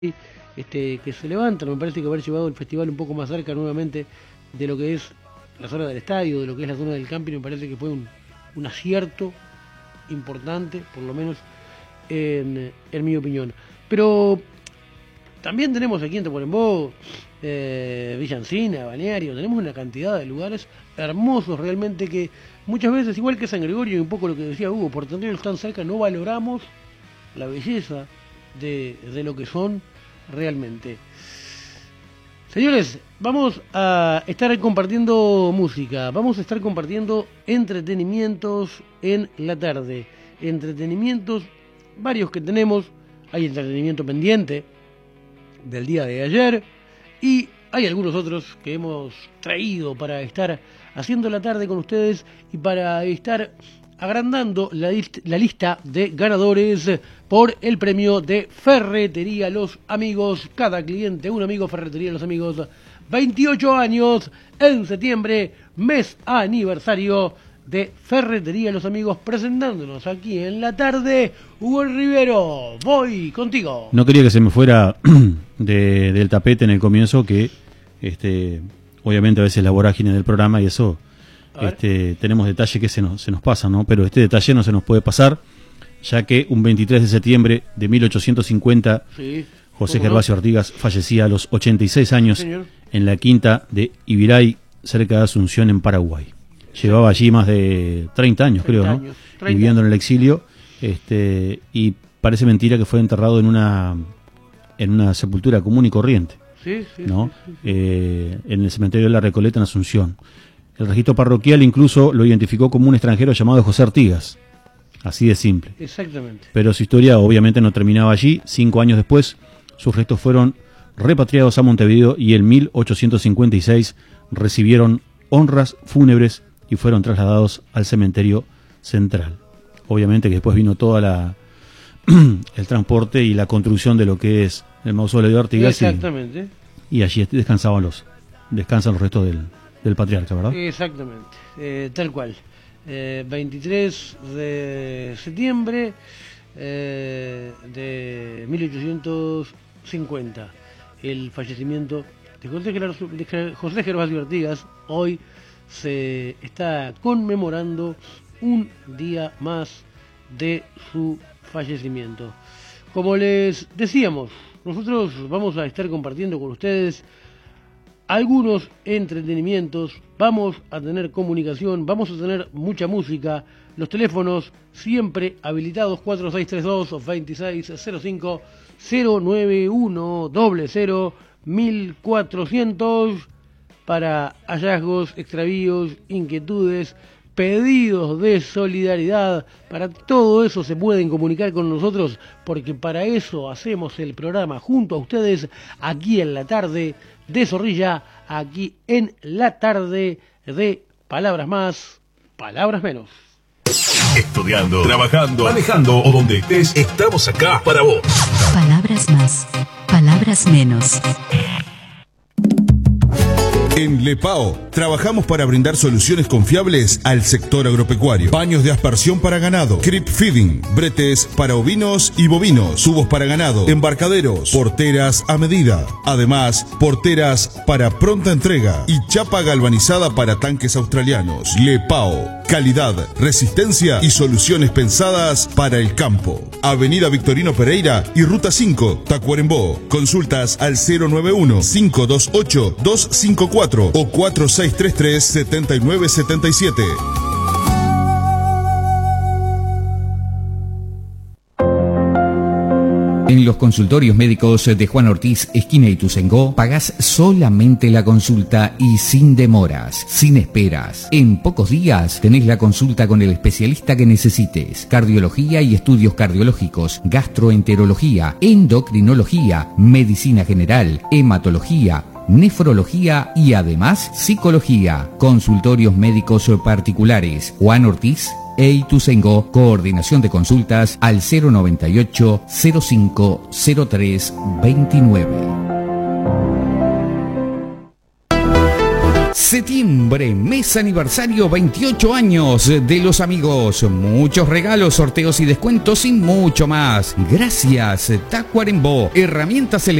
que se levantan. Me parece que haber llevado el festival un poco más cerca nuevamente de lo que es la zona del estadio, de lo que es la zona del camping, me parece que fue un acierto importante, por lo menos en mi opinión. Pero también tenemos aquí en Tacuarembó, Villa Encina, Balneario, tenemos una cantidad de lugares hermosos realmente que muchas veces, igual que San Gregorio y un poco lo que decía Hugo, por tenerlos tan cerca no valoramos la belleza de lo que son realmente. Señores, vamos a estar compartiendo música, vamos a estar compartiendo entretenimientos en la tarde, entretenimientos varios que tenemos. Hay entretenimiento pendiente del día de ayer y hay algunos otros que hemos traído para estar haciendo la tarde con ustedes y para estar agrandando la lista de ganadores por el premio de Ferretería Los Amigos. Cada cliente, un amigo, Ferretería Los Amigos. 28 años en septiembre, mes aniversario de Ferretería Los Amigos, presentándonos aquí en la tarde. Hugo Rivero, voy contigo. No quería que se me fuera del tapete en el comienzo, que obviamente a veces la vorágine del programa y eso... tenemos detalles que se nos pasan, ¿no? Pero este detalle no se nos puede pasar, ya que un 23 de septiembre de 1850, sí, José Gervasio Artigas fallecía a los 86 años, sí, en la quinta de Ibiray, cerca de Asunción, en Paraguay. Llevaba allí más de 30 años, creo, ¿no? Viviendo en el exilio, y parece mentira que fue enterrado en una sepultura común y corriente, sí, ¿no? Sí, sí. En el cementerio de la Recoleta, en Asunción. El registro parroquial incluso lo identificó como un extranjero llamado José Artigas. Así de simple. Exactamente. Pero su historia obviamente no terminaba allí. 5 años después, sus restos fueron repatriados a Montevideo y en 1856 recibieron honras fúnebres y fueron trasladados al cementerio central. Obviamente que después vino toda el transporte y la construcción de lo que es el mausoleo de Artigas. Exactamente. Y allí descansan los restos del patriarca, ¿verdad? Exactamente, tal cual. 23 de septiembre de 1850, el fallecimiento de José Gervasio Artigas. Hoy se está conmemorando un día más de su fallecimiento. Como les decíamos, nosotros vamos a estar compartiendo con ustedes algunos entretenimientos, vamos a tener comunicación, vamos a tener mucha música, los teléfonos siempre habilitados, 4632-2605, 091-00-1400, para hallazgos, extravíos, inquietudes, pedidos de solidaridad. Para todo eso se pueden comunicar con nosotros, porque para eso hacemos el programa junto a ustedes aquí en la tarde de Zorrilla, aquí en la tarde de Palabras Más, Palabras Menos. Estudiando, trabajando, manejando o donde estés, estamos acá para vos. Palabras Más, Palabras Menos. En Lepao trabajamos para brindar soluciones confiables al sector agropecuario. Baños de aspersión para ganado, creep feeding, bretes para ovinos y bovinos, tubos para ganado, embarcaderos, porteras a medida. Además, porteras para pronta entrega y chapa galvanizada para tanques australianos. Lepao, calidad, resistencia y soluciones pensadas para el campo. Avenida Victorino Pereira y Ruta 5, Tacuarembó. Consultas al 091-528-254 o 4633-7977. En los consultorios médicos de Juan Ortiz, esquina Ituzaingó, pagás solamente la consulta y sin demoras, sin esperas. En pocos días tenés la consulta con el especialista que necesites. Cardiología y estudios cardiológicos, gastroenterología, endocrinología, medicina general, hematología, nefrología y además psicología. Consultorios médicos particulares Juan Ortiz e Ituzaingó. Coordinación de consultas al 098 05 03 29. Septiembre, mes aniversario, 28 años de los amigos. Muchos regalos, sorteos y descuentos y mucho más. Gracias, Tacuarembó. Herramientas